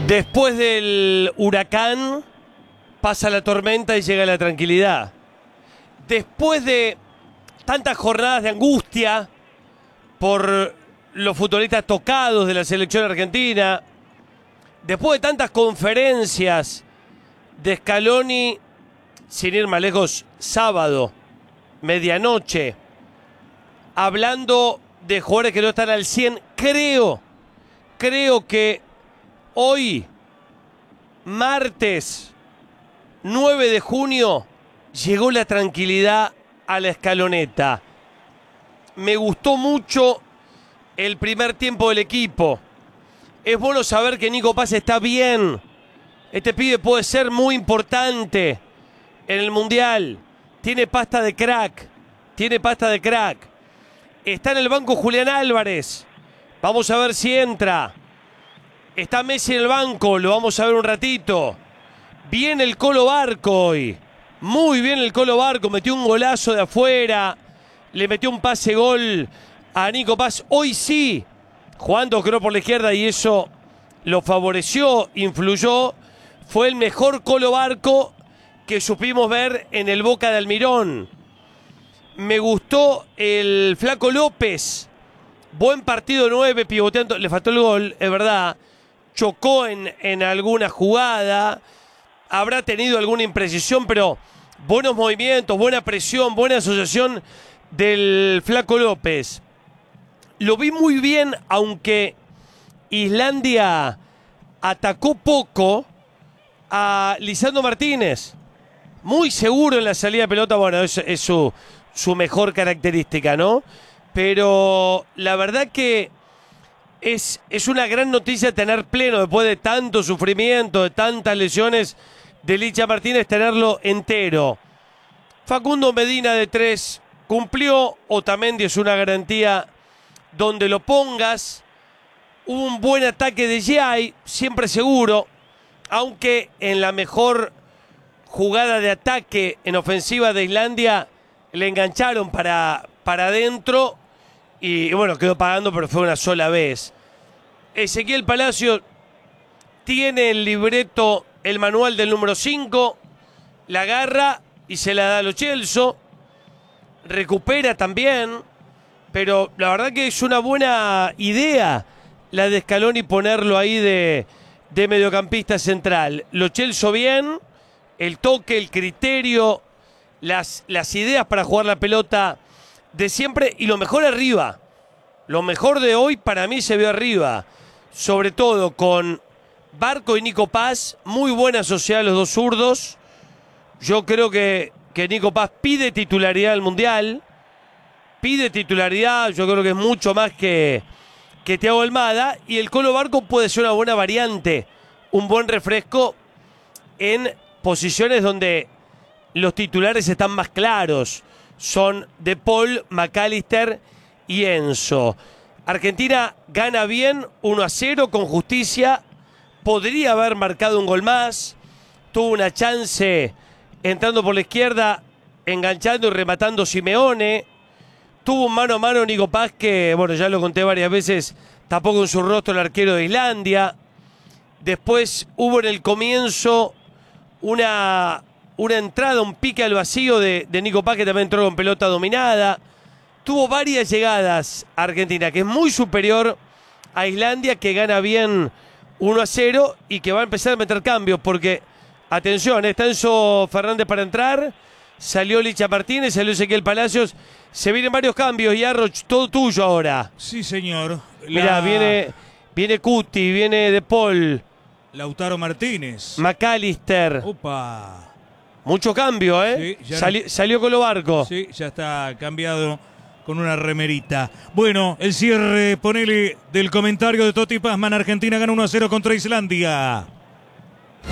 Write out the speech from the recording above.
Después del huracán pasa la tormenta y llega la tranquilidad. Después de tantas jornadas de angustia por los futbolistas tocados de la selección argentina, después de tantas conferencias de Scaloni, sin ir más lejos, sábado, medianoche, hablando de jugadores que no están al 100, creo que hoy, martes 9 de junio, llegó la tranquilidad a la escaloneta. Me gustó mucho el primer tiempo del equipo. Es bueno saber que Nico Paz está bien. Este pibe puede ser muy importante en el Mundial. Tiene pasta de crack. Está en el banco Julián Álvarez. Vamos a ver si entra. Está Messi en el banco, lo vamos a ver un ratito. Viene el Colo Barco hoy. Muy bien el Colo Barco, metió un golazo de afuera. Le metió un pase gol a Nico Paz. Hoy sí, jugando creo por la izquierda y eso lo favoreció, influyó. Fue el mejor Colo Barco que supimos ver en el Boca de Almirón. Me gustó el Flaco López. Buen partido 9, pivoteando. Le faltó el gol, es verdad. Chocó en alguna jugada. Habrá tenido alguna imprecisión, pero buenos movimientos, buena presión, buena asociación del Flaco López. Lo vi muy bien, aunque Islandia atacó poco a Lisandro Martínez. Muy seguro en la salida de pelota. Bueno, es su mejor característica, ¿no? Pero la verdad que es una gran noticia tener pleno, después de tanto sufrimiento, de tantas lesiones, de Licha Martínez, tenerlo entero. Facundo Medina de 3 cumplió. Otamendi es una garantía donde lo pongas. Hubo un buen ataque de Giai, siempre seguro, aunque en la mejor jugada de ataque en ofensiva de Islandia le engancharon para adentro y bueno, quedó pagando, pero fue una sola vez. Ezequiel Palacio tiene el libreto, el manual del número 5, la agarra y se la da a Lo Celso, recupera también, pero la verdad que es una buena idea la de Scaloni ponerlo ahí de mediocampista central. Lo Celso bien, el toque, el criterio, las ideas para jugar la pelota de siempre y lo mejor arriba. Lo mejor de hoy para mí se vio arriba, sobre todo con Barco y Nico Paz, muy buena sociedad los dos zurdos. Yo creo que Nico Paz pide titularidad al Mundial, pide titularidad, yo creo que es mucho más que Thiago Almada, y el Colo Barco puede ser una buena variante, un buen refresco en posiciones donde los titulares están más claros. Son De Paul, McAllister y Enzo. Argentina gana bien, 1-0 con justicia. Podría haber marcado un gol más. Tuvo una chance entrando por la izquierda, enganchando y rematando Simeone. Tuvo un mano a mano Nico Paz que, bueno, ya lo conté varias veces, tapó con su rostro el arquero de Islandia. Después hubo en el comienzo una entrada, un pique al vacío de Nico Paz, que también entró con pelota dominada. Tuvo varias llegadas Argentina, que es muy superior a Islandia, que gana bien 1-0 y que va a empezar a meter cambios, porque, atención, está Enzo Fernández para entrar, salió Licha Martínez, salió Ezequiel Palacios, se vienen varios cambios, y Arroch, todo tuyo ahora. Sí, señor. Mirá, viene Cuti, viene De Paul, Lautaro Martínez, McAllister. Opa. Mucho cambio, ¿eh? Sí, salió Colo Barco. Sí, ya está cambiado con una remerita. Bueno, el cierre, ponele, del comentario de Toti Pazman. Argentina gana 1-0 contra Islandia.